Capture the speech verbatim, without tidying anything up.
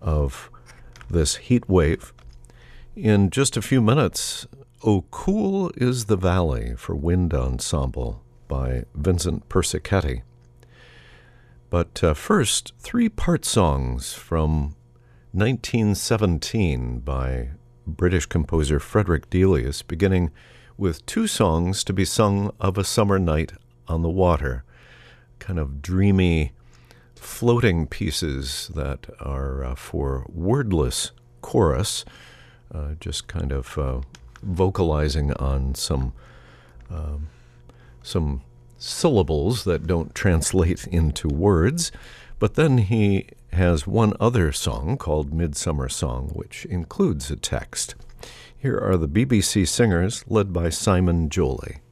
of this heat wave. In just a few minutes, "O Cool is the Valley" for Wind Ensemble by Vincent Persichetti. But uh, first, three part songs from nineteen seventeen by British composer Frederick Delius, beginning with two songs to be sung of a summer night on the water, kind of dreamy, floating pieces that are uh, for wordless chorus, uh, just kind of uh, vocalizing on some um, some syllables that don't translate into words. But then he has one other song called Midsummer Song, which includes a text. Here are the B B C Singers, led by Simon Jolley.